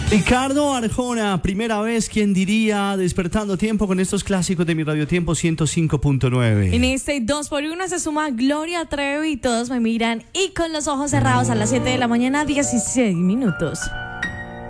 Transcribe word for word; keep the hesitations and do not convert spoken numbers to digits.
Ricardo Arjona, primera vez, ¿quién diría? Despertando tiempo con estos clásicos de mi Radio Tiempo ciento cinco punto nueve. En este dos por uno se suma Gloria Trevi y todos me miran y con los ojos cerrados a las siete de la mañana, dieciséis minutos.